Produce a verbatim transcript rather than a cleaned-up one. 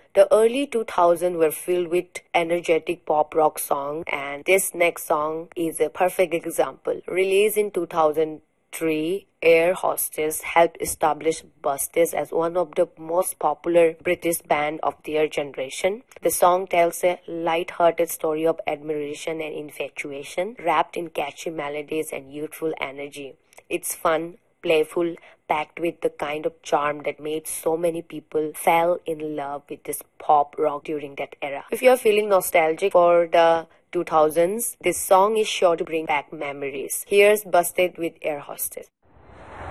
The early two thousands were filled with energetic pop rock songs, and this next song is a perfect example. Released in two thousand three, Air Hostess helped establish Busted as one of the most popular British bands of their generation. The song tells a light-hearted story of admiration and infatuation, wrapped in catchy melodies and youthful energy. It's fun, playful, packed with the kind of charm that made so many people fall in love with this pop rock during that era. If you're feeling nostalgic for the two thousands, this song is sure to bring back memories. Here's Busted with Air Hostess.